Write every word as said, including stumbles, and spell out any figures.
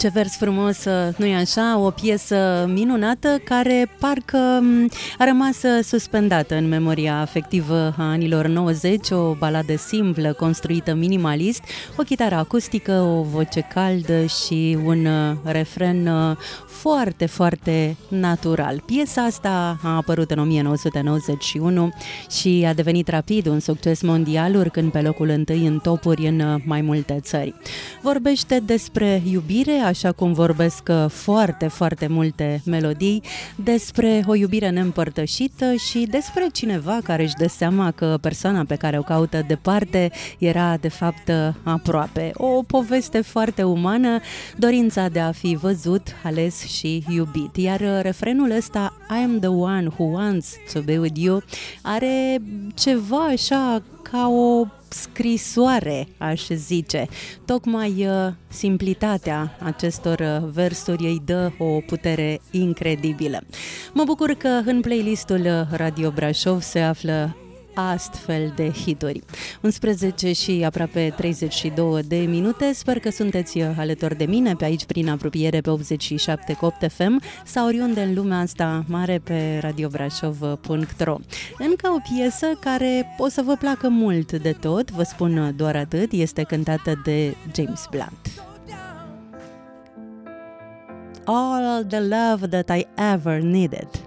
Ce vers frumos, nu-i așa? O piesă minunată care parcă a rămas suspendată în memoria afectivă a anilor nouăzeci, o baladă simplă, construită minimalist, o chitară acustică, o voce caldă și un refren foarte, foarte natural. Piesa asta a apărut în o mie nouă sute nouăzeci și unu și a devenit rapid un succes mondial, urcând pe locul întâi în topuri în mai multe țări. Vorbește despre iubire, așa cum vorbesc foarte, foarte multe melodii, despre o iubire neîmpărtășită și despre cineva care își dă seama că persoana pe care o caută departe era de fapt aproape. O poveste foarte umană, dorința de a fi văzut, ales și iubit. Iar refrenul ăsta, I am the one who wants to be with you, are ceva așa ca o scrisoare, aș zice. Tocmai uh, simplitatea acestor uh, versuri îi dă o putere incredibilă. Mă bucur că în playlistul Radio Brașov se află astfel de hituri. unsprezece și aproape treizeci și două de minute. Sper că sunteți alături de mine pe aici prin apropiere pe optzeci și șapte virgulă opt F M sau oriunde în lumea asta mare pe radio brașov punct ro. Încă o piesă care o să vă placă mult de tot, vă spun doar atât, este cântată de James Blunt. All the love that I ever needed.